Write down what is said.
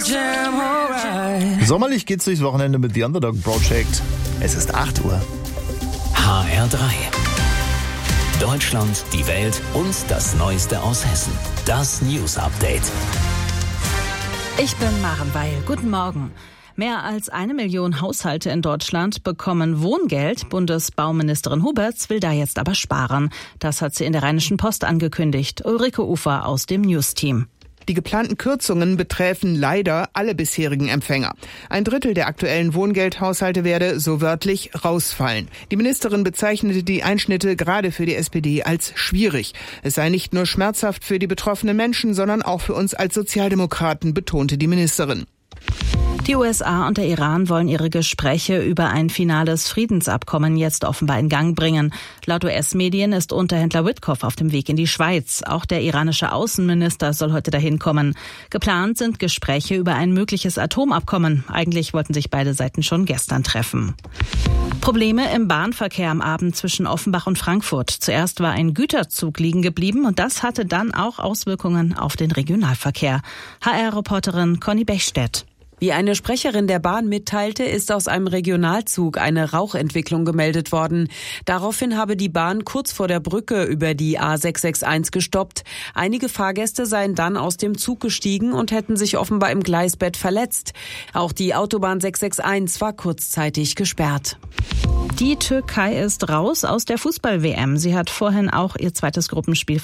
Sommerlich geht's durchs Wochenende mit The Underdog Project. Es ist 8 Uhr. HR3. Deutschland, die Welt und das Neueste aus Hessen. Das News Update. Ich bin Maren Weil. Guten Morgen. Mehr als 1 Million Haushalte in Deutschland bekommen Wohngeld. Bundesbauministerin Huberts will da jetzt aber sparen. Das hat sie in der Rheinischen Post angekündigt. Ulrike Ufer aus dem News-Team. Die geplanten Kürzungen betreffen leider alle bisherigen Empfänger. 1/3 der aktuellen Wohngeldhaushalte werde, so wörtlich, rausfallen. Die Ministerin bezeichnete die Einschnitte gerade für die SPD als schwierig. Es sei nicht nur schmerzhaft für die betroffenen Menschen, sondern auch für uns als Sozialdemokraten, betonte die Ministerin. Die USA und der Iran wollen ihre Gespräche über ein finales Friedensabkommen jetzt offenbar in Gang bringen. Laut US-Medien ist Unterhändler Witkoff auf dem Weg in die Schweiz. Auch der iranische Außenminister soll heute dahin kommen. Geplant sind Gespräche über ein mögliches Atomabkommen. Eigentlich wollten sich beide Seiten schon gestern treffen. Probleme im Bahnverkehr am Abend zwischen Offenbach und Frankfurt. Zuerst war ein Güterzug liegen geblieben und das hatte dann auch Auswirkungen auf den Regionalverkehr. HR-Reporterin Conny Bechstedt. Wie eine Sprecherin der Bahn mitteilte, ist aus einem Regionalzug eine Rauchentwicklung gemeldet worden. Daraufhin habe die Bahn kurz vor der Brücke über die A661 gestoppt. Einige Fahrgäste seien dann aus dem Zug gestiegen und hätten sich offenbar im Gleisbett verletzt. Auch die Autobahn 661 war kurzzeitig gesperrt. Die Türkei ist raus aus der Fußball-WM. Sie hat vorhin auch ihr zweites Gruppenspiel